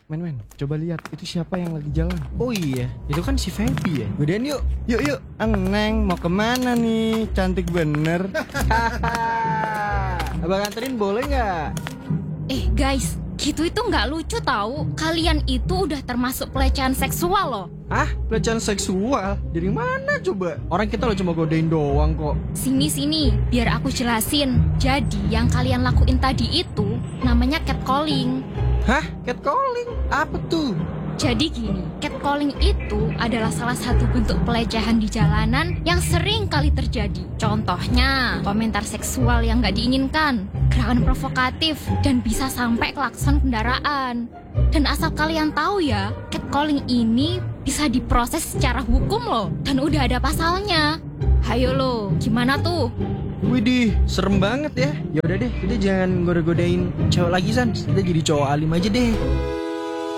Men, coba lihat itu siapa yang lagi jalan. Oh iya, itu kan si Feby ya. Godain yuk. Yuk, Neng mau kemana nih? Cantik bener. Abang anterin boleh nggak? Guys, gitu itu nggak lucu tahu. Kalian itu udah termasuk pelecehan seksual loh. Ah, pelecehan seksual? Dari mana coba? Orang kita lo cuma godain doang kok. Sini, biar aku jelasin. Jadi yang kalian lakuin tadi itu namanya catcalling. Hah? Catcalling? Apa tuh? Jadi gini, catcalling itu adalah salah satu bentuk pelecehan di jalanan yang sering kali terjadi. Contohnya, komentar seksual yang nggak diinginkan, gerakan provokatif, dan bisa sampai klakson kendaraan. Dan asal kalian tahu ya, catcalling ini bisa diproses secara hukum loh, dan udah ada pasalnya. Hayo lo, gimana tuh? Widih, serem banget ya. Ya udah deh, kita jangan goda-godain cowok lagi San. Kita jadi cowok alim aja deh.